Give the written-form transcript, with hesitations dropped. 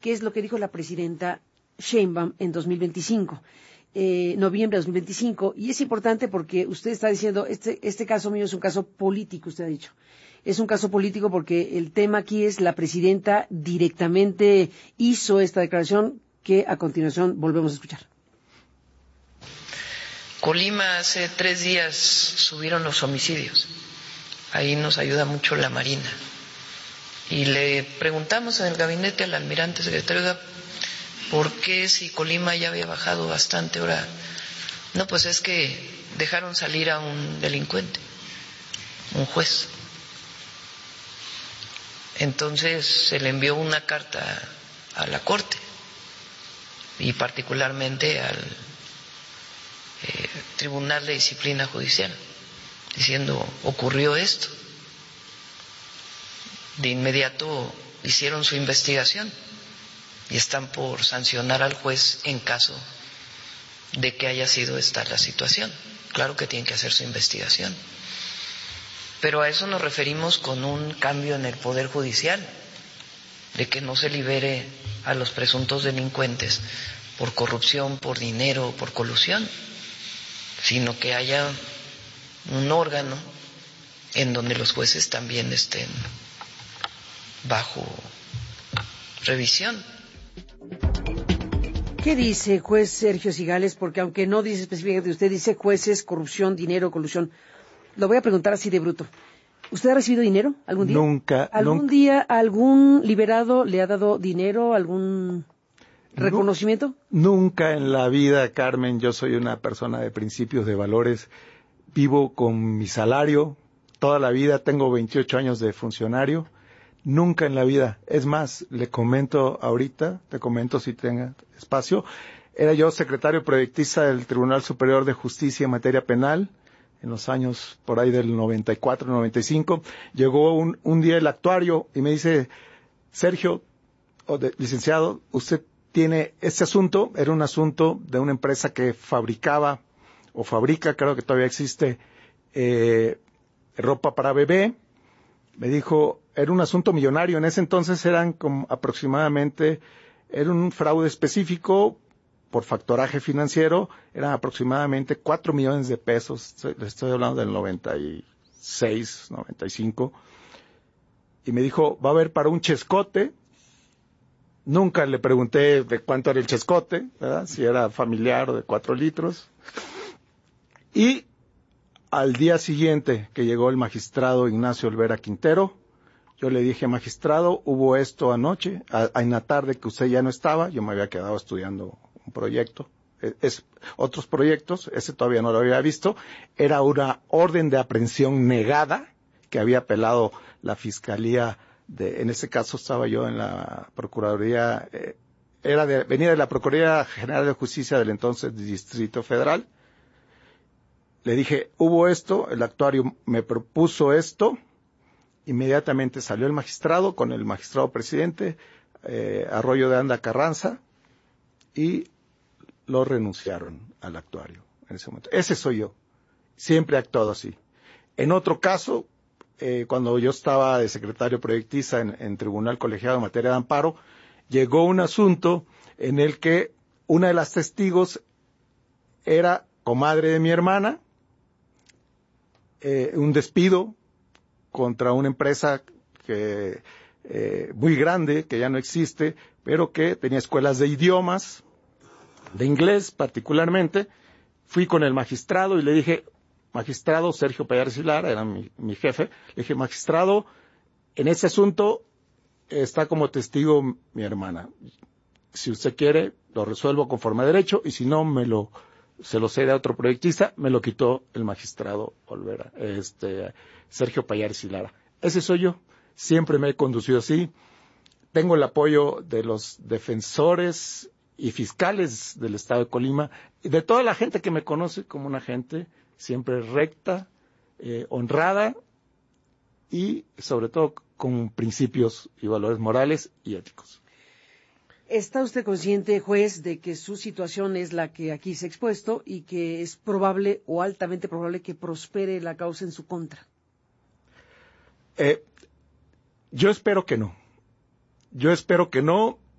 que es lo que dijo la presidenta Sheinbaum en 2025. Noviembre de 2025, y es importante porque usted está diciendo, este caso mío es un caso político, usted ha dicho. Es un caso político porque el tema aquí es la presidenta directamente hizo esta declaración que a continuación volvemos a escuchar. Colima, hace 3 días subieron los homicidios. Ahí nos ayuda mucho la Marina. Y le preguntamos en el gabinete al almirante secretario, ¿por qué si Colima ya había bajado bastante ahora? No, pues es que dejaron salir a un delincuente, un juez. Entonces se le envió una carta a la Corte y particularmente al Tribunal de Disciplina Judicial, diciendo, ocurrió esto. De inmediato hicieron su investigación y están por sancionar al juez en caso de que haya sido esta la situación. Claro que tienen que hacer su investigación. Pero a eso nos referimos con un cambio en el Poder Judicial, de que no se libere a los presuntos delincuentes por corrupción, por dinero, por colusión, sino que haya un órgano en donde los jueces también estén bajo revisión. ¿Qué dice juez Sergio Cigales? Porque aunque no dice específicamente, usted dice jueces, corrupción, dinero, colusión. Lo voy a preguntar así de bruto. ¿Usted ha recibido dinero algún día? Nunca. ¿Algún día algún liberado le ha dado dinero, algún reconocimiento? Nunca en la vida, Carmen. Yo soy una persona de principios, de valores. Vivo con mi salario toda la vida. Tengo 28 años de funcionario. Nunca en la vida. Es más, le comento ahorita, te comento si tenga espacio. Era yo secretario proyectista del Tribunal Superior de Justicia en materia penal en los años por ahí del 94, 95. Llegó un día el actuario y me dice, Sergio, licenciado, usted tiene este asunto. Era un asunto de una empresa que fabricaba o fabrica, creo que todavía existe, ropa para bebé. Me dijo, era un asunto millonario. En ese entonces eran como aproximadamente, era un fraude específico por factoraje financiero, eran aproximadamente 4 millones de pesos. Les estoy hablando del 96, 95. Y me dijo, va a haber para un chescote. Nunca le pregunté de cuánto era el chescote, ¿verdad? Si era familiar o de 4 litros. Y al día siguiente que llegó el magistrado Ignacio Olvera Quintero, yo le dije, magistrado, hubo esto anoche, en la tarde que usted ya no estaba, yo me había quedado estudiando un proyecto, otros proyectos, ese todavía no lo había visto, era una orden de aprehensión negada que había apelado la Fiscalía en ese caso estaba yo en la Procuraduría, venía de la Procuraduría General de Justicia del entonces Distrito Federal. Le dije, hubo esto, el actuario me propuso esto, inmediatamente salió el magistrado con el magistrado presidente, Arroyo de Anda Carranza, y lo renunciaron al actuario en ese momento. Ese soy yo, siempre he actuado así. En otro caso, cuando yo estaba de secretario proyectista en Tribunal Colegiado en materia de amparo, llegó un asunto en el que una de las testigos era comadre de mi hermana, un despido contra una empresa que muy grande, que ya no existe, pero que tenía escuelas de idiomas, de inglés particularmente. Fui con el magistrado y le dije, magistrado Sergio Pallares y Lara, era mi jefe, le dije, magistrado, en ese asunto está como testigo mi hermana. Si usted quiere, lo resuelvo conforme a derecho, y si no, se lo cede a otro proyectista. Me lo quitó el magistrado Olvera, Sergio Pallares y Lara. Ese soy yo. Siempre me he conducido así. Tengo el apoyo de los defensores y fiscales del Estado de Colima, y de toda la gente que me conoce como una gente siempre recta, honrada, y sobre todo con principios y valores morales y éticos. ¿Está usted consciente, juez, de que su situación es la que aquí se ha expuesto y que es probable o altamente probable que prospere la causa en su contra? Yo espero que no.